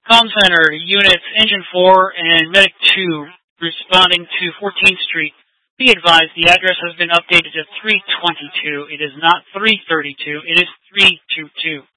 Comm Center, Units Engine 4 and Medic 2 responding to 14th Street. Be advised the address has been updated to 322. It is not 332. It is 322.